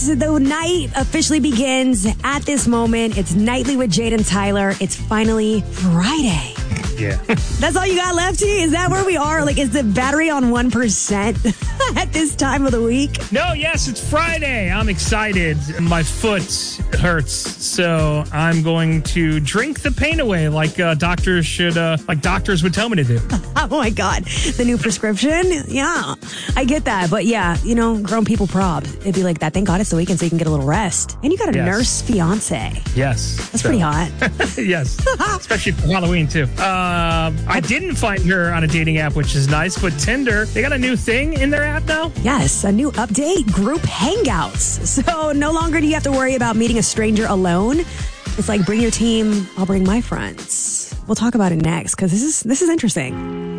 The night officially begins at this moment. It's Nightly with Jade and Tyler. It's finally Friday. Yeah. That's all you got left, T? Is that where we are? Like, is the battery on 1% at this time of the week? No, yes, it's Friday. I'm excited. My foot hurts, so I'm going to drink the pain away like doctors would tell me to do. Oh, my God. The new prescription? Yeah, I get that. But yeah, grown people probs. It'd be like that. Thank God it's the weekend so you can get a little rest. And you got a nurse fiance. Yes. That's pretty hot. Yes. Especially for Halloween, too. I didn't find her on a dating app, which is nice, but Tinder, they got a new thing in their app now? Yes, a new update, group hangouts. So no longer do you have to worry about meeting a stranger alone. It's like, bring your team, I'll bring my friends. We'll talk about it next because this is interesting.